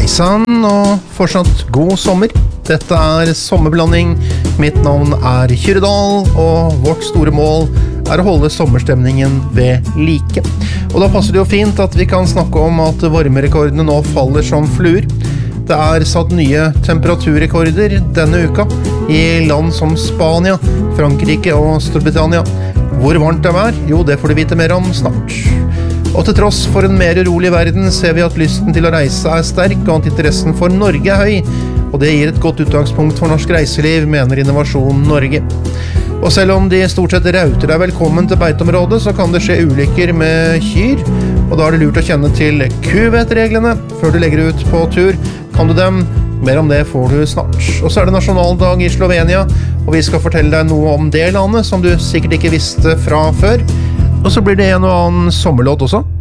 Hei sann, og fortsatt god sommer. Dette Sommerblanding. Mitt navn Kyredal, og vårt store mål å holde sommerstemningen ved like. Og da passer det jo fint at vi kan snakke om at varmerekordene nå faller som fluer. Det satt nye temperaturrekorder denne uka i land som Spania, Frankrike og Storbritannia. Hvor varmt det Jo, det får du vite mer om snart. Og til tross for en mer urolig verden ser vi at lysten til å reise sterk, og at interessen for Norge høy. Og det gir et godt utgangspunkt for norsk reiseliv, mener Innovasjon Norge. Og selv om de stort sett rauter deg velkommen til beiteområdet, så kan det skje ulykker med kyr. Og da det lurt å kjenne til kuvettreglene før du legger ut på tur. Kan du dem? Mer om det får du snart. Og så det nasjonaldag i Slovenia, og vi skal fortelle deg noe om det landet som du sikkert ikke visste fra før. Og så blir det en og annen sommerlåt også.